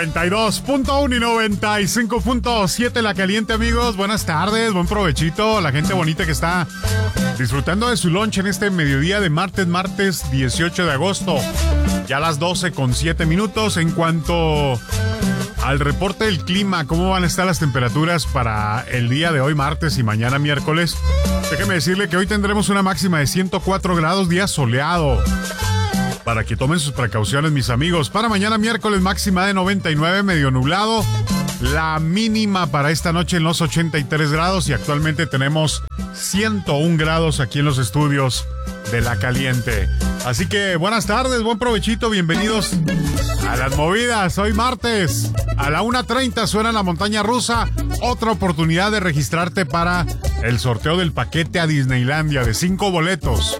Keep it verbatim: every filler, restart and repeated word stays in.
noventa y dos punto uno y noventa y cinco punto siete La Caliente, amigos. Buenas tardes, buen provechito. La gente bonita que está disfrutando de su lunch en este mediodía de martes, martes dieciocho de agosto. Ya a las doce con siete minutos. En cuanto al reporte del clima, ¿cómo van a estar las temperaturas para el día de hoy, martes, y mañana, miércoles? Déjeme decirle que hoy tendremos una máxima de ciento cuatro grados, día soleado. Para que tomen sus precauciones, mis amigos. Para mañana, miércoles, máxima de noventa y nueve, medio nublado. La mínima para esta noche en los ochenta y tres grados. Y actualmente tenemos ciento un grados aquí en los estudios de La Caliente. Así que buenas tardes, buen provechito, bienvenidos a las movidas. Hoy martes, a la una treinta suena La Montaña Rusa. Otra oportunidad de registrarte para el sorteo del paquete a Disneylandia de cinco boletos.